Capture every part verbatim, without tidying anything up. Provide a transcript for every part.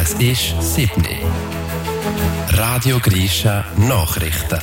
Es ist sieben Uhr. Radio Grisha Nachrichten.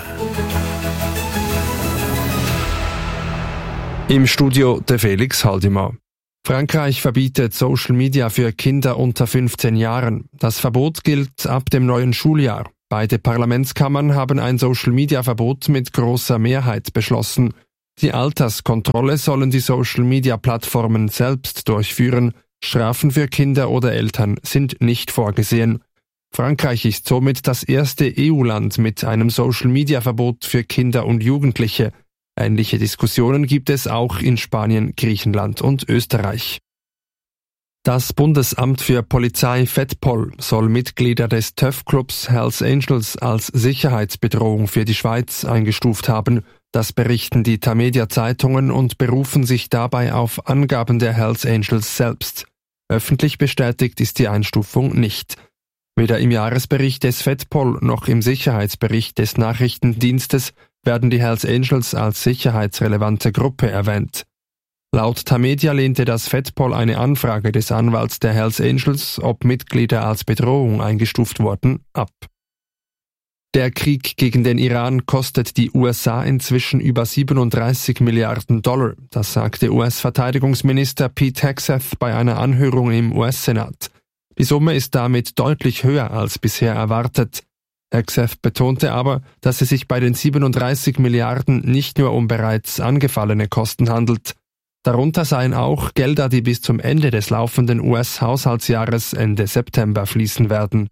Im Studio der Felix Haldimann. Frankreich verbietet Social Media für Kinder unter fünfzehn Jahren. Das Verbot gilt ab dem neuen Schuljahr. Beide Parlamentskammern haben ein Social Media Verbot mit großer Mehrheit beschlossen. Die Alterskontrolle sollen die Social Media Plattformen selbst durchführen. Strafen für Kinder oder Eltern sind nicht vorgesehen. Frankreich ist somit das erste E U-Land mit einem Social-Media-Verbot für Kinder und Jugendliche. Ähnliche Diskussionen gibt es auch in Spanien, Griechenland und Österreich. Das Bundesamt für Polizei FEDPOL soll Mitglieder des T Ö F-Clubs Hells Angels als Sicherheitsbedrohung für die Schweiz eingestuft haben. Das berichten die Tamedia-Zeitungen und berufen sich dabei auf Angaben der Hells Angels selbst. Öffentlich bestätigt ist die Einstufung nicht. Weder im Jahresbericht des FEDPOL noch im Sicherheitsbericht des Nachrichtendienstes werden die Hells Angels als sicherheitsrelevante Gruppe erwähnt. Laut Tamedia lehnte das FEDPOL eine Anfrage des Anwalts der Hells Angels, ob Mitglieder als Bedrohung eingestuft wurden, ab. Der Krieg gegen den Iran kostet die U S A inzwischen über siebenunddreißig Milliarden Dollar, das sagte U S-Verteidigungsminister Pete Hegseth bei einer Anhörung im U S-Senat. Die Summe ist damit deutlich höher als bisher erwartet. Hegseth betonte aber, dass es sich bei den siebenunddreißig Milliarden nicht nur um bereits angefallene Kosten handelt. Darunter seien auch Gelder, die bis zum Ende des laufenden U S-Haushaltsjahres Ende September fließen werden.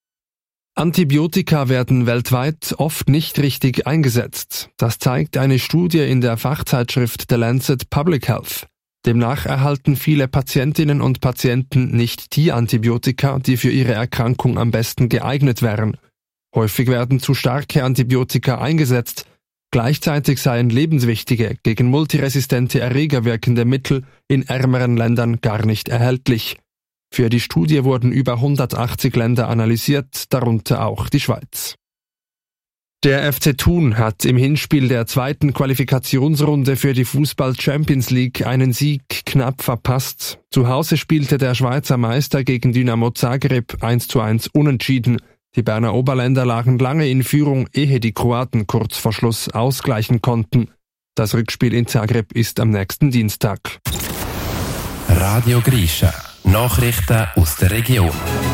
Antibiotika werden weltweit oft nicht richtig eingesetzt. Das zeigt eine Studie in der Fachzeitschrift The Lancet Public Health. Demnach erhalten viele Patientinnen und Patienten nicht die Antibiotika, die für ihre Erkrankung am besten geeignet wären. Häufig werden zu starke Antibiotika eingesetzt. Gleichzeitig seien lebenswichtige, gegen multiresistente Erreger wirkende Mittel in ärmeren Ländern gar nicht erhältlich. Für die Studie wurden über hundertachtzig Länder analysiert, darunter auch die Schweiz. Der F C Thun hat im Hinspiel der zweiten Qualifikationsrunde für die Fußball-Champions League einen Sieg knapp verpasst. Zu Hause spielte der Schweizer Meister gegen Dynamo Zagreb eins zu eins unentschieden. Die Berner Oberländer lagen lange in Führung, ehe die Kroaten kurz vor Schluss ausgleichen konnten. Das Rückspiel in Zagreb ist am nächsten Dienstag. Radio Grisha. Nachrichten aus der Region.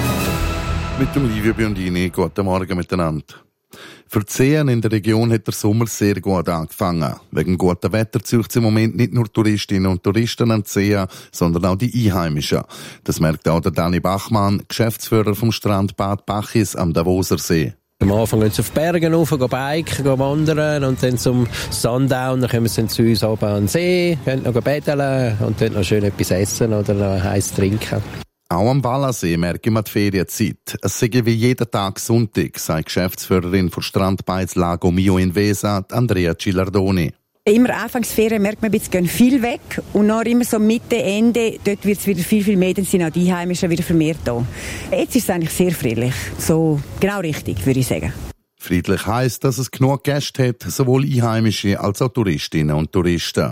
Mit dem Livio Biondini, guten Morgen miteinander. Für die Seen in der Region hat der Sommer sehr gut angefangen. Wegen gutem Wetter zieht im Moment nicht nur Touristinnen und Touristen an die Seen, sondern auch die Einheimischen. Das merkt auch der Dani Bachmann, Geschäftsführer vom Strand Bad Bachis am Davoser See. Am Anfang gehen sie auf die Berge rauf, gehen biken, gehen wandern und dann zum Sundown, dann kommen sie zu uns oben an den See, gehen noch betteln und dann noch schön etwas essen oder noch heiß trinken. Auch am Wallasee merken wir die Ferienzeit. Es sei wie jeden Tag Sonntag, sagt Geschäftsführerin von Strandbeiz Lago Mio in Vesa, Andrea Cilardoni. Immer Anfangsferien merkt man, jetzt gehen viel weg und noch immer so Mitte, Ende, dort wird es wieder viel, viel mehr, dann sind auch die Einheimischen wieder vermehrt da. Jetzt ist es eigentlich sehr friedlich, so genau richtig, würde ich sagen. Friedlich heisst, dass es genug Gäste hat, sowohl Einheimische als auch Touristinnen und Touristen.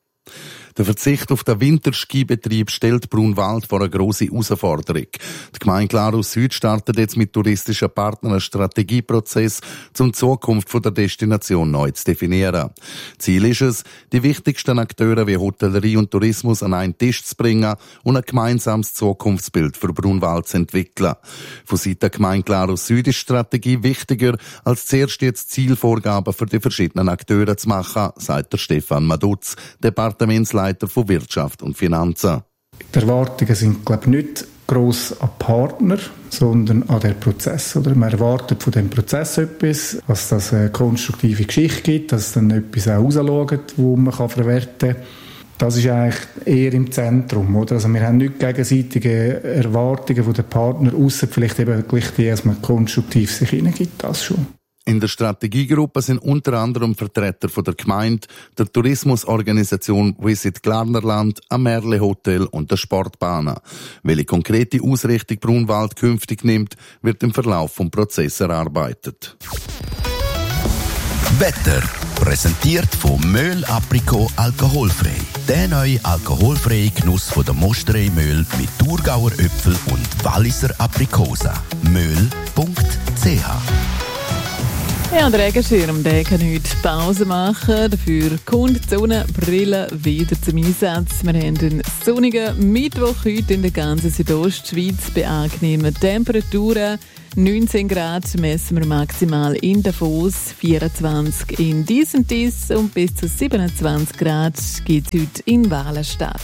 Der Verzicht auf den Winterskibetrieb stellt Brunwald vor eine grosse Herausforderung. Die Gemeinde Glarus Süd startet jetzt mit touristischen Partnern einen Strategieprozess, um die Zukunft der Destination neu zu definieren. Ziel ist es, die wichtigsten Akteure wie Hotellerie und Tourismus an einen Tisch zu bringen und ein gemeinsames Zukunftsbild für Brunwald zu entwickeln. Von Seiten der Gemeinde Glarus Süd ist Strategie wichtiger, als zuerst jetzt Zielvorgaben für die verschiedenen Akteure zu machen, sagt der Stefan Madutz, Departementsleiter von Wirtschaft und Finanzen. Die Erwartungen sind, glaube ich, nicht gross an Partner, sondern an den Prozess. Oder? Man erwartet von dem Prozess etwas, dass das eine konstruktive Geschichte gibt, dass es dann etwas auch rausschaut, wo man verwerten kann. Das ist eigentlich eher im Zentrum. Oder? Also wir haben nicht gegenseitige Erwartungen von den Partnern, ausser vielleicht eben gleich die, dass man konstruktiv sich hineingibt, das schon. In der Strategiegruppe sind unter anderem Vertreter von der Gemeinde, der Tourismusorganisation Visit Glarnerland, am Merle Hotel und der Sportbahnen. Welche konkrete Ausrichtung Brunwald künftig nimmt, wird im Verlauf des Prozesses erarbeitet. Wetter. Präsentiert von Möhl Aprikot alkoholfrei. Der neue alkoholfreie Genuss von der Mosterei Möhl mit Thurgauer Äpfel und Walliser Aprikosa. möhl punkt c h. Ja, der Regenschirm, der kann heute Pause machen. Dafür kommt die Sonnenbrille wieder zum Einsatz. Wir haben einen sonnigen Mittwoch heute in der ganzen Südostschweiz bei angenehmen Temperaturen. neunzehn Grad messen wir maximal in Davos, vierundzwanzig in Disentis und bis zu siebenundzwanzig Grad gibt es heute in Walenstadt.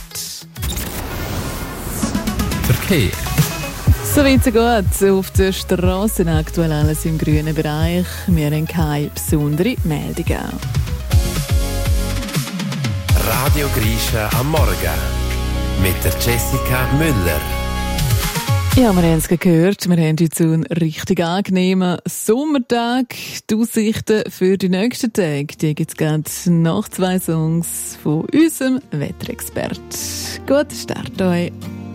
Verkehr. So weit so gut. Auf der Straße aktuell alles im grünen Bereich. Wir haben keine besonderen Meldungen. Radio Grisha am Morgen mit der Jessica Müller. Ja, wir haben es gehört. Wir haben heute so einen richtig angenehmen Sommertag. Die Aussichten für die nächsten Tage, die gibt es gerade nach zwei Songs von unserem Wetterexperten. Guten Start euch.